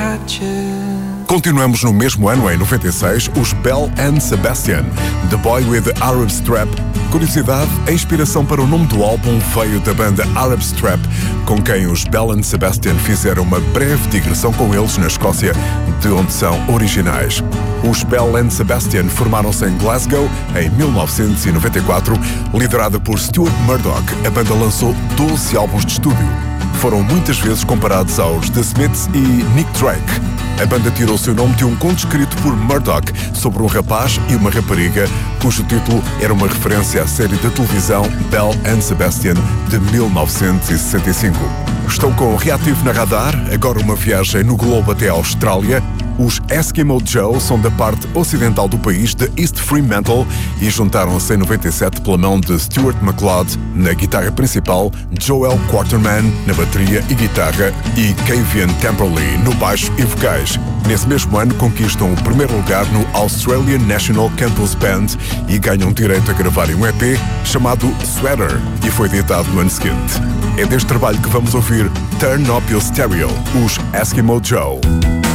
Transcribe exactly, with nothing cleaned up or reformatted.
Continuamos no mesmo ano, em noventa e seis, os Belle and Sebastian, The Boy with the Arab Strap. Curiosidade, a inspiração para o nome do álbum veio da banda Arab Strap, com quem os Belle and Sebastian fizeram uma breve digressão com eles na Escócia, de onde são originais. Os Belle and Sebastian formaram-se em Glasgow em mil novecentos e noventa e quatro, liderada por Stuart Murdoch. A banda lançou doze álbuns de estúdio. Foram muitas vezes comparados aos The Smiths e Nick Drake. A banda tirou seu nome de um conto escrito por Murdoch sobre um rapaz e uma rapariga, cujo título era uma referência à série de televisão Belle and Sebastian de mil novecentos e sessenta e cinco. Estão com o Reativo na radar, agora uma viagem no globo até a Austrália. Os Eskimo Joe são da parte ocidental do país, de East Fremantle, e juntaram-se em noventa e sete pela mão de Stuart McLeod na guitarra principal, Joel Quarterman na bateria e guitarra e Kavian Temperley no baixo e vocais. Nesse mesmo ano conquistam o primeiro lugar no Australian National Campus Band e ganham direito a gravarem um E P chamado Sweater, e foi editado no ano seguinte. É deste trabalho que vamos ouvir Turn Up Your Stereo, os Eskimo Joe.